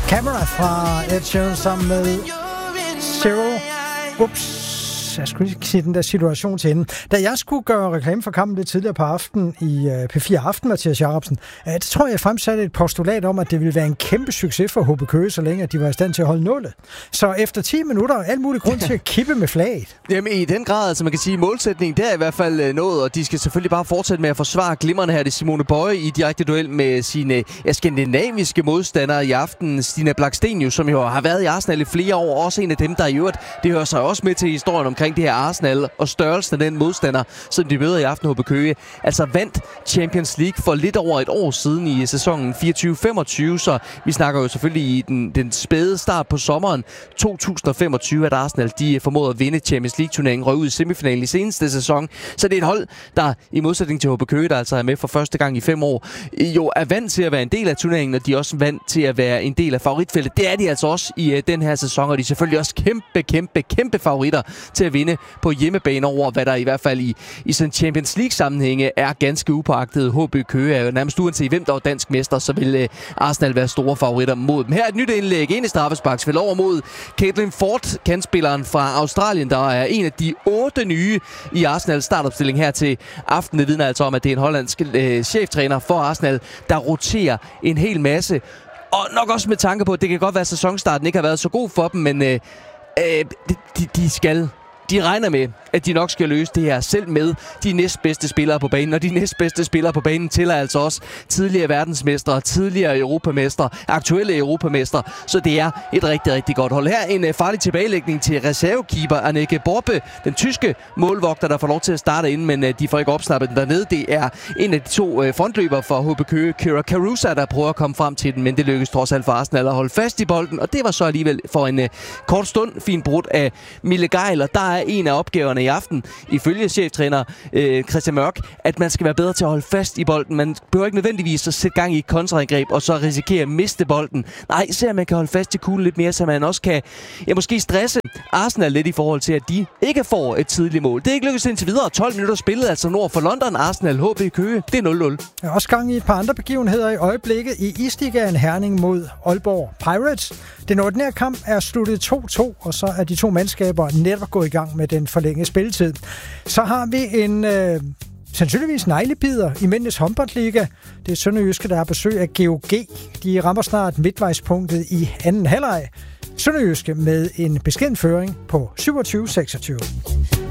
Camera fra Ed Sheeran sammen med Zero. Jeg skulle ikke sige den der situation til hende. Da jeg skulle gøre reklame for kampen lidt tidligere på aften i P4 Aften, Mathias Jacobsen, det tror jeg fremsatte et postulat om, at det ville være en kæmpe succes for HB Køge, så længe at de var i stand til at holde nullet. Så efter 10 minutter er alt muligt grund til at kippe med flaget. Jamen i den grad, altså man kan sige, målsætningen der er i hvert fald nået, og de skal selvfølgelig bare fortsætte med at forsvare glimmerne her. Det er Simone Bøje i direkte duel med sine skandinaviske modstandere i aften. Stina Blackstenius, som jo har været i Arsenal i flere år, også en af dem, der i øvrigt, det hører sig også med til historien omkring det her Arsenal og størrelsen af den modstander, som de møder i aften HB Køge. Altså vandt Champions League for lidt over et år siden i sæsonen 24-25, så vi snakker jo selvfølgelig i den spæde start på sommeren 2025, at Arsenal de formåede at vinde Champions League-turneringen, røg ud i semifinalen i seneste sæson. Så det er et hold, der i modsætning til HB Køge, der altså er med for første gang i 5 år, jo er vant til at være en del af turneringen, og de er også vant til at være en del af favoritfeltet. Det er de altså også i den her sæson, og de er selvfølgelig også kæmpe favoritter til at vinde på hjemmebane over, hvad der i hvert fald i sådan Champions League-sammenhænge er ganske upåagtet. HB Køge er jo nærmest uanset hvem der er dansk mester, så vil Arsenal være store favoritter mod dem. Her er et nyt indlæg ind i straffesparksfelt over mod Caitlin Ford, kantspilleren fra Australien, der er en af de 8 nye i Arsenals startopstilling her til aften. Det vidner altså om, at det er en hollandsk cheftræner for Arsenal, der roterer en hel masse. Og nok også med tanke på, at det kan godt være, at sæsonstarten ikke har været så god for dem, men de regner med, at de nok skal løse det her selv med de næstbedste spillere på banen. Og de næstbedste spillere på banen tæller altså også tidligere verdensmestre, tidligere europamestre, aktuelle europamestre. Så det er et rigtig godt hold. Her en farlig tilbagelægning til reservekeeper Anneke Borbe, den tyske målvogter, der får lov til at starte ind, men de får ikke opsnappet den dernede. Det er en af de 2 frontløbere for HB Køge, Kira Carusa, der prøver at komme frem til den, men det lykkes trods alt for Arsenal at holde fast i bolden. Og det var så alligevel for en kort stund fint brudt af Mille Geil, og der er en af opgaverne i aften, ifølge cheftræner Christian Mørk, at man skal være bedre til at holde fast i bolden. Man behøver ikke nødvendigvis at sætte gang i et kontraangreb og så risikere at miste bolden. Nej, så man kan holde fast i kuglen lidt mere, så man også kan måske stresse Arsenal lidt i forhold til, at de ikke får et tidligt mål. Det er ikke lykkedes indtil videre. 12 minutter spillet, altså nord for London. Arsenal HB Køge, det er 0-0. Der er også gang i et par andre begivenheder i øjeblikket i Isligaen. Herning mod Aalborg Pirates. Den ordinære kamp er sluttet 2-2, og så er de 2 mandskaber netop gået i gang med den forlængede spilletid. Så har vi en sandsynligvis neglebider i mændenes håndboldliga. Det er Sønderjyske, der har besøg af GOG. De rammer snart midtvejspunktet i anden halvleg. Sønderjyske med en beskeden føring på 27-26.